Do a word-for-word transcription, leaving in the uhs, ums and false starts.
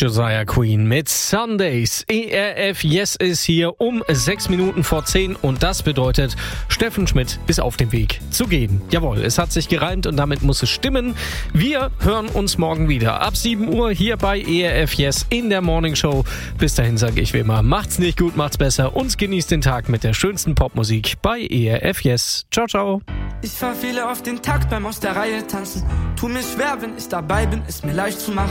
Josiah Queen mit Sundays. E R F Yes ist hier um sechs Minuten vor zehn und das bedeutet, Steffen Schmidt ist auf dem Weg zu gehen. Jawohl, es hat sich gereimt und damit muss es stimmen. Wir hören uns morgen wieder ab sieben Uhr hier bei E R F Yes in der Morning Show. Bis dahin sage ich wie immer, macht's nicht gut, macht's besser und genießt den Tag mit der schönsten Popmusik bei E R F Yes. Ciao, ciao. Ich verfehle auf den Takt beim aus der Reihe tanzen. Tu mir schwer, wenn ich dabei bin, ist mir leicht zu machen.